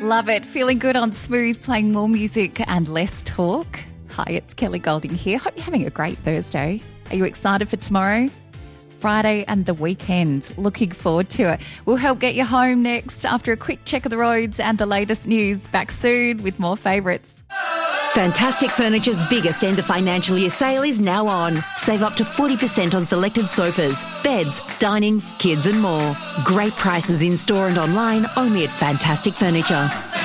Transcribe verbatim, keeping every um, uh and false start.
Love it. Feeling good on Smooth, playing more music and less talk. Hi, it's Kelly Golding here. Hope you're having a great Thursday. Are you excited for tomorrow? Friday and the weekend. Looking forward to it. We'll help get you home next after a quick check of the roads and the latest news. Back soon with more favourites. Fantastic Furniture's biggest end of financial year sale is now on. Save up to forty percent on selected sofas, beds, dining, kids and more. Great prices in store and online only at Fantastic Furniture.